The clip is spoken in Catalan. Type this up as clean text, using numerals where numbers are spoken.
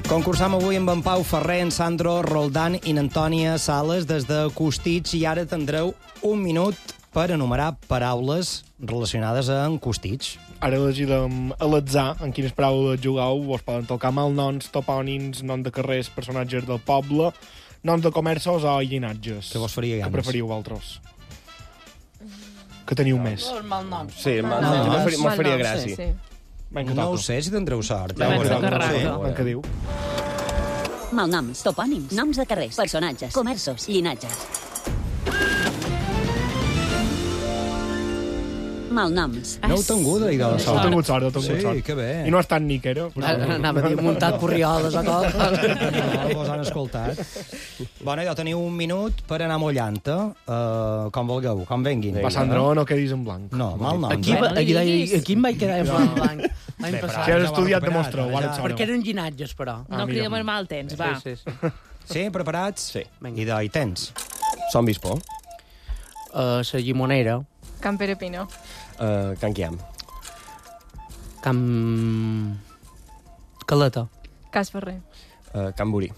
Concursam avui amb en Pau Ferrer, en Sandro Roldán i n'Antònia Sales des de Costitx i ara tindreu un minut per enumerar paraules relacionades amb Costitx. Ara elegirem a l'atzar en quines paraules jugueu. Vos poden tocar malnoms, topònims, noms de carrers, personatges del poble, noms de comerços o llinatges. Que vos faria ganes? Que preferiu vosaltres? Que teniu més? Malnoms. Sí, me'n faria gràcia. Sí. Vinga, No ho toca. sé si tindreu sort. Vinga, veurem. toca ràpid. Vinga, què diu? Malnoms, topònims, noms de carrers, personatges, comerços, llinatges. Malnoms. No heu tingut, idò de Heu sort. tingut sort, heu tingut sort. Sí, que bé. I no ha estat ni que era. Anava a dir muntat Corrioles o cop. No, vos han escoltat. Bueno, jo teniu un minut per anar mullant-te. Com vulgueu, com venguin. Va, Sandro, no quedis en blanc. No, malnoms. Aquí em vaig quedar en blanc l'any Bé, passat. Si has ja ho estudiat, recuperat, demostra-ho. ja. Ara et sona. Perquè eren llinatges, però. No cridem el mal temps, va. Sí. Sí, preparats? Sí. Idò, i tens? Som Bispo. La Llimonera, Can Pere Pino. Can Quiam. Can... Caleta. Cas Ferrer. Can Borí.